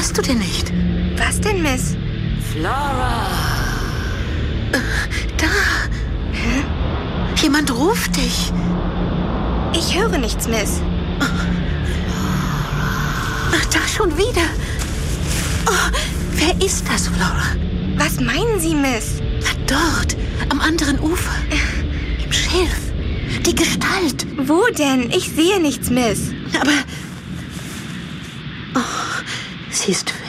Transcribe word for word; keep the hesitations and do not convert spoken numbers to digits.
hörst du denn nicht? Was denn, Miss? Flora! Äh, da! Hä? Jemand ruft dich. Ich höre nichts, Miss. Ach, da schon wieder. Oh, wer ist das, Flora? Was meinen Sie, Miss? Dort, am anderen Ufer. Im Schilf. Die Gestalt. Wo denn? Ich sehe nichts, Miss. Aber... Oh, sie ist